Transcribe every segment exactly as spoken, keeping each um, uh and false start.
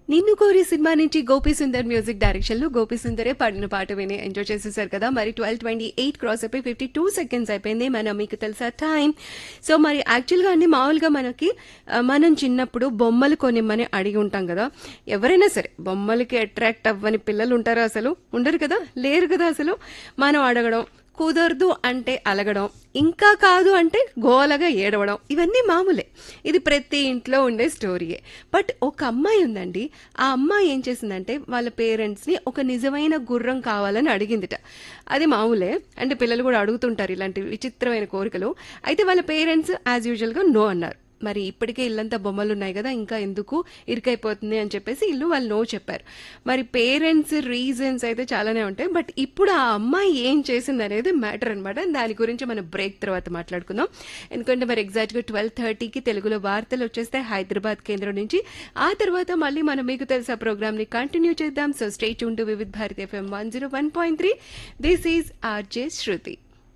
నిన్ను కోరి సినిమా నుంచి గోపి సుందర్ మ్యూజిక్ డైరెక్షన్ లో గోపి సుందరే పాడిన పాట విని ఎంజాయ్ చేసేసారు కదా. మరి ట్వెల్వ్ ట్వంటీ ఎయిట్ క్రాస్ అయిపోయి ఫిఫ్టీ టూ సెకండ్స్ అయిపోయింది. మనం మీకు తెలుసా టైం. సో మరి యాక్చువల్ గా అన్ని మామూలుగా మనకి ఆ, మనం చిన్నప్పుడు బొమ్మలు కొనిమ్మని అడిగి ఉంటాం కదా. ఎవరైనా సరే బొమ్మలకి అట్రాక్ట్ అవ్వని పిల్లలు ఉంటారా? అసలు ఉండరు కదా, లేరు కదా. అసలు మనం అడగడం, కుదరదు అంటే అలగడం, ఇంకా కాదు అంటే గోలగా ఏడవడం, ఇవన్నీ మామూలే. ఇది ప్రతి ఇంట్లో ఉండే స్టోరీయే. బట్ ఒక అమ్మాయి ఉందండి. ఆ అమ్మాయి ఏం చేసిందంటే వాళ్ళ పేరెంట్స్ ని ఒక నిజమైన గుర్రం కావాలని అడిగిందిట. అది మామూలే, అంటే పిల్లలు కూడా అడుగుతుంటారు ఇలాంటి విచిత్రమైన కోరికలు. అయితే వాళ్ళ పేరెంట్స్ యాజ్ యూజువల్ గా నో అన్నారు. మరి ఇప్పటికే ఇల్లంతా బొమ్మలు ఉన్నాయి కదా, ఇంకా ఎందుకు ఇరుకైపోతుంది అని చెప్పేసి ఇల్లు వాళ్ళు నో చెప్పారు. మరి పేరెంట్స్ రీజన్స్ అయితే చాలానే ఉంటాయి. బట్ ఇప్పుడు ఆ అమ్మాయి ఏం చేసింది అనేది మ్యాటర్ అనమాట. దాని గురించి మనం బ్రేక్ తర్వాత మాట్లాడుకుందాం. ఎందుకంటే మరి ఎగ్జాక్ట్ గా ట్వెల్వ్ థర్టీకి తెలుగులో వార్తలు వచ్చేస్తే హైదరాబాద్ కేంద్రం నుంచి. ఆ తర్వాత మళ్ళీ మనం మీకు తెలుసా ప్రోగ్రామ్ ని కంటిన్యూ చేద్దాం. So stay tune to Vividh Bharati FM one zero one point three. This is RJ శృతి.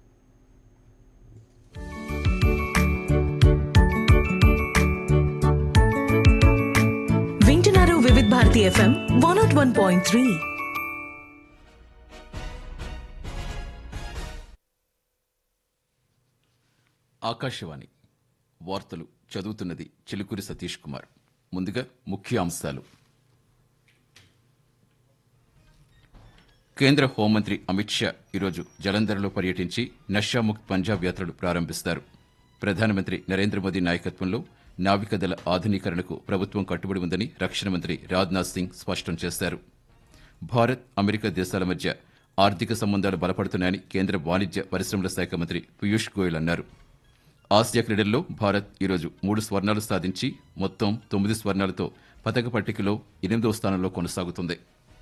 వింటున్నారు Vividh Bharati FM one not one point three. Akashvani వార్తలు చదువుతున్నది చిలుకూరి సతీష్ కుమార్. ముందుగా ముఖ్య అంశాలు. కేంద్ర హోంమంత్రి అమిత్ షా ఈరోజు జలంధర్లో పర్యటించి నషాముక్త్ పంజాబ్ యాత్రను ప్రారంభిస్తారు. ప్రధానమంత్రి నరేంద్ర మోదీ నాయకత్వంలో నావికాదళ ఆధునీకరణకు ప్రభుత్వం కట్టుబడి ఉందని రక్షణ మంత్రి రాజ్నాథ్ సింగ్ స్పష్టం చేశారు. భారత్ అమెరికా దేశాల మధ్య ఆర్థిక సంబంధాలు బలపడుతున్నాయని కేంద్ర వాణిజ్య పరిశ్రమల శాఖ మంత్రి పీయూష్ గోయల్ అన్నారు. ఆసియా క్రీడల్లో భారత్ ఈరోజు మూడు స్వర్ణాలు సాధించి మొత్తం తొమ్మిది స్వర్ణాలతో పతక పట్టికలో ఎనిమిదవ స్థానంలో కొనసాగుతుంది.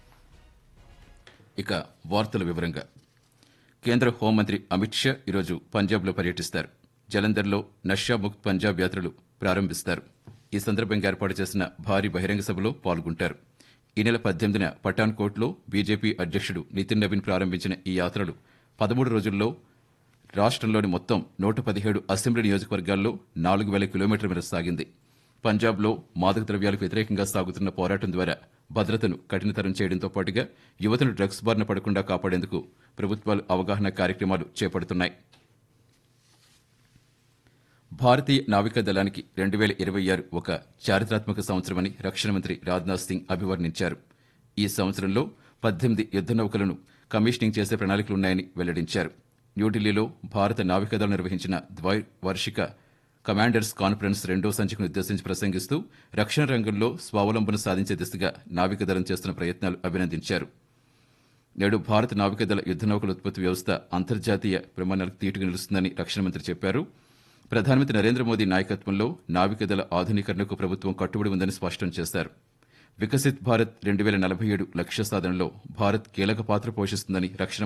ఇక వార్తల వివరంగా. కేంద్ర హోంమంత్రి అమిత్ షా ఈరోజు పంజాబ్లో పర్యటిస్తారు. జలంధర్లో నషాముక్త్ పంజాబ్ యాత్రలు ప్రారంభిస్తారు. ఈ సందర్భంగా ఏర్పాటు చేసిన భారీ బహిరంగ సభలో పాల్గొంటారు. ఈ నెల పద్దెనిమిదిన పఠాన్కోట్లో బీజేపీ అధ్యక్షుడు నితిన్ నవీన్ ప్రారంభించిన ఈ యాత్రలు పదమూడు రోజుల్లో రాష్ట్రంలోని మొత్తం నూట పదిహేడు అసెంబ్లీ నియోజకవర్గాల్లో నాలుగు వేల కిలోమీటర్ల మేర సాగింది. పంజాబ్లో మాదక ద్రవ్యాలకు వ్యతిరేకంగా సాగుతున్న పోరాటం ద్వారా భద్రతను కఠినతరం చేయడంతో పాటుగా యువతను డ్రగ్స్ బారిన పడకుండా కాపాడేందుకు ప్రభుత్వాలు అవగాహన కార్యక్రమాలు చేపడుతున్నాయి. భారతీయ నావికా దళానికి రెండు వేల ఇరవై ఆరు ఒక చారిత్రాత్మక సంవత్సరమని రక్షణ మంత్రి రాజ్నాథ్ సింగ్ అభివర్ణించారు. ఈ సంవత్సరంలో పద్దెనిమిది యుద్ద నౌకలను కమిషనింగ్ చేసే ప్రణాళికలున్నాయని వెల్లడించారు. న్యూఢిల్లీలో భారత నావికాదళం నిర్వహించిన ద్వైవార్షిక కమాండర్స్ కాన్ఫరెన్స్ రెండో సంచికను ఉద్దేశించి ప్రసంగిస్తూ రక్షణ రంగంలో స్వావలంబన సాధించే దిశగా నావికాదళం చేస్తున్న ప్రయత్నాలు అభినందించారు. నేడు భారత నావికాదళ యుద్ద నౌకల ఉత్పత్తి వ్యవస్థ అంతర్జాతీయ ప్రమాణాలకు తీటుగా నిలుస్తుందని రక్షణ మంత్రి చెప్పారు. ప్రధానమంత్రి నరేంద్ర మోదీ నాయకత్వంలో నావికాదళ ఆధునీకరణకు ప్రభుత్వం కట్టుబడి ఉందని స్పష్టం చేశారు. వికసిత్ భారత్ రెండు వేల నలభై ఏడు లక్ష్య సాధనలో భారత్ కీలక పాత్ర పోషిస్తుందని రక్షణ